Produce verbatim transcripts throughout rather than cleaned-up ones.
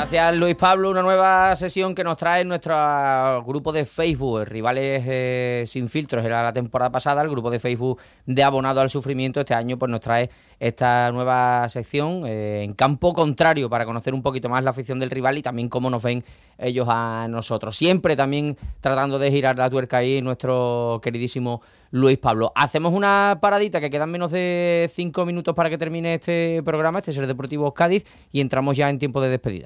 Gracias, Luis Pablo. Una nueva sesión que nos trae nuestro grupo de Facebook, Rivales eh, Sin Filtros. Era la temporada pasada, el grupo de Facebook de Abonado al Sufrimiento. Este año pues nos trae esta nueva sección eh, en campo contrario, para conocer un poquito más la afición del rival y también cómo nos ven ellos a nosotros. Siempre también tratando de girar la tuerca ahí nuestro queridísimo Luis Pablo. Hacemos una paradita, que quedan menos de cinco minutos para que termine este programa, este Ser Deportivo Cádiz, y entramos ya en tiempo de despedida.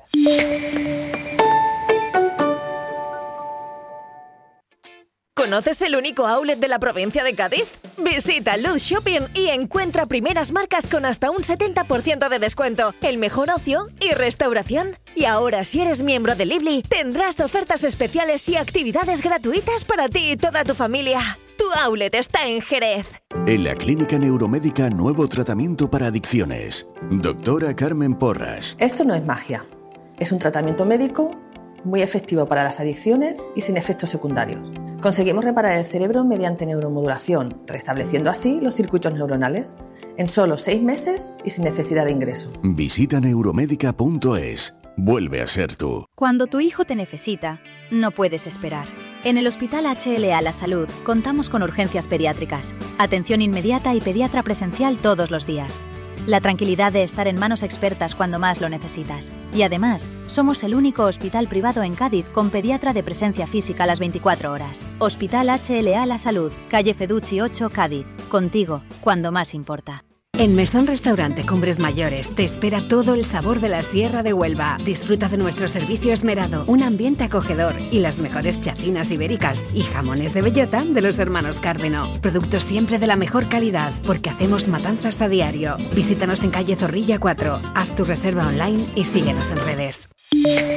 ¿Conoces el único outlet de la provincia de Cádiz? Visita Luz Shopping y encuentra primeras marcas con hasta un setenta por ciento de descuento, el mejor ocio y restauración. Y ahora, si eres miembro de Lively, tendrás ofertas especiales y actividades gratuitas para ti y toda tu familia. Tu outlet está en Jerez. En la Clínica Neuromédica, nuevo tratamiento para adicciones. Doctora Carmen Porras. Esto no es magia. Es un tratamiento médico muy efectivo para las adicciones y sin efectos secundarios. Conseguimos reparar el cerebro mediante neuromodulación, restableciendo así los circuitos neuronales en solo seis meses y sin necesidad de ingreso. Visita neuromédica punto es. Vuelve a ser tú. Cuando tu hijo te necesita, no puedes esperar. En el Hospital H L A La Salud contamos con urgencias pediátricas, atención inmediata y pediatra presencial todos los días. La tranquilidad de estar en manos expertas cuando más lo necesitas. Y además, somos el único hospital privado en Cádiz con pediatra de presencia física a las veinticuatro horas. Hospital H L A La Salud, calle Feducci ocho, Cádiz. Contigo, cuando más importa. En Mesón Restaurante Cumbres Mayores te espera todo el sabor de la Sierra de Huelva. Disfruta de nuestro servicio esmerado, un ambiente acogedor y las mejores chacinas ibéricas y jamones de bellota de los hermanos Cárdeno. Productos siempre de la mejor calidad, porque hacemos matanzas a diario. Visítanos en calle Zorrilla cuatro, haz tu reserva online y síguenos en redes.